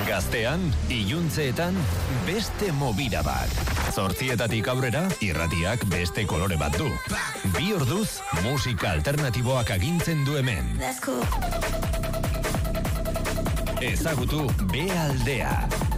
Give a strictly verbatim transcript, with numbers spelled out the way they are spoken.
Gaztean, iluntzeetan, beste mobida bat. Zortzietatik aurrera, irratiak beste kolore bat du. Bi orduz, musika alternatiboak agintzen du hemen. Ezagutu B aldea.